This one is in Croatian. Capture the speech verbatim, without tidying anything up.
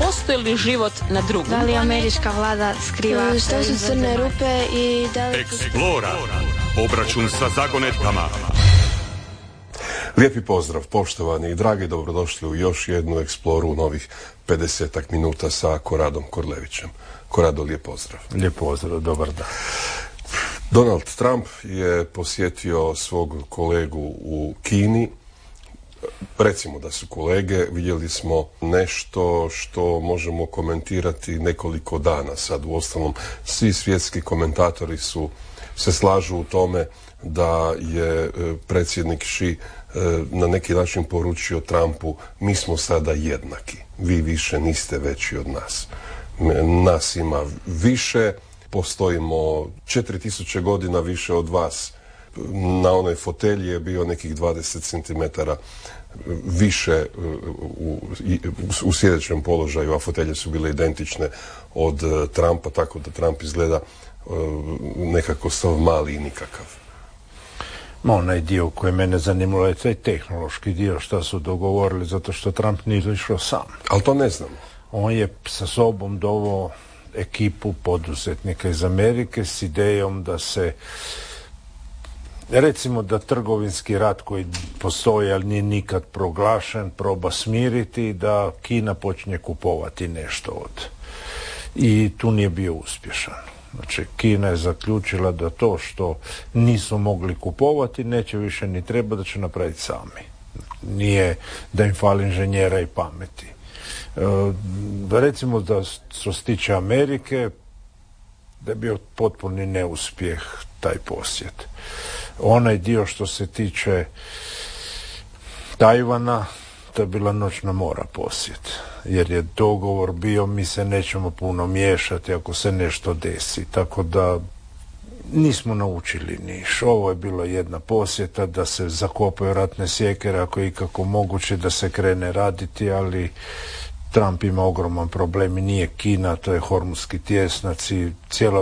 postoji li život na drugom Da li američka vlada skriva što su crne rupe i da li... Explora. Obračun sa zagonetkama. Lijepi pozdrav, poštovani i dragi, dobrodošli u još jednu eksploru novih pedesetak minuta sa Koradom Korlevićem. Korado, lijep pozdrav. Lijep pozdrav, dobar dan. Donald Trump je posjetio svog kolegu u Kini. Recimo da su kolege, vidjeli smo nešto što možemo komentirati nekoliko dana. Sad u ostalom svi svjetski komentatori su se slažu u tome da je predsjednik Xi na neki način poručio Trumpu: mi smo sada jednaki, vi više niste veći od nas. Nas ima više, postojimo četiri tisuće godina više od vas. Na onoj fotelji je bio nekih dvadeset centimetara više u, u sljedećem položaju, a fotelje su bile identične od Trumpa, tako da Trump izgleda nekako sav mali i nikakav. Onaj dio koji mene zanimalo je taj tehnološki dio, šta su dogovorili, zato što Trump nije išao sam. Ali to ne znamo. On je sa sobom doveo ekipu poduzetnika iz Amerike s idejom da se, recimo da trgovinski rat koji postoji, ali nije nikad proglašen, proba smiriti, da Kina počne kupovati nešto od. I tu nije bio uspješan. Znači, Kina je zaključila da to što nisu mogli kupovati neće više ni treba, da će napraviti sami. Nije da im fali inženjera i pameti. E, recimo da što se tiče Amerike, da je bio potpuni neuspjeh taj posjet. Onaj dio što se tiče Tajvana, to je bila noćna mora posjet, jer je dogovor bio mi se nećemo puno miješati ako se nešto desi, tako da nismo naučili niš. Ovo je bila jedna posjeta da se zakopaju ratne sjekere ako je ikako moguće da se krene raditi, ali Trump ima ogroman problem i nije Kina, to je Hormuzski tjesnac i cijela